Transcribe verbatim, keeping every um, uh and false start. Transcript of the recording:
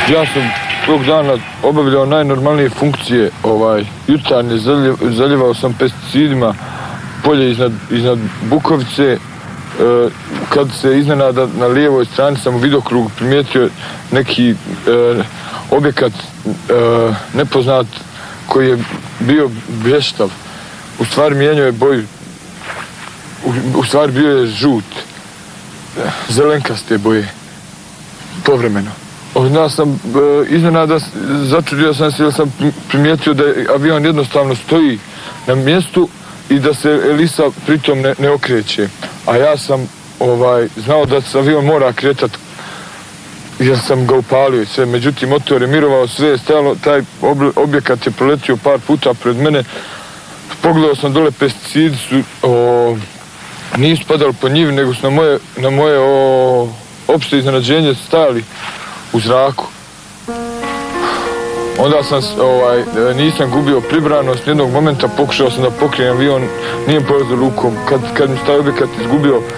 Ja sam tog dana obavljao najnormalnije funkcije, ovaj, jutarnje zaljevao sam pesticidima polje iznad, iznad Bukovice. E, kad se iznenada na lijevoj strani sam u vidokrugu primijetio neki e, objekat e, nepoznat koji je bio blještav. U stvari mijenjao je boju, u, u stvari bio je žut, zelenkaste boje, povremeno. Ja sam e, iznenada začudio sam se jer sam primijetio da avion jednostavno stoji na mjestu i da se Elisa pritom ne, ne okreće. A ja sam ovaj, znao da se avion mora kretati jer sam ga upalio i sve. Međutim, motor je mirovao, sve je stajalo, taj objekat je proletio par puta pred mene. Pogledao sam dole, pesticidi su o, nisu padali po njivi, nego su na moje, na moje o, opšte iznenađenje stajali u zraku. Onda sam, ovaj, nisam gubio pribranost, jednog momenta pokušao sam da pokrijem avion, nije polazio lukom. Kad, kad mi se taj objekat izgubio,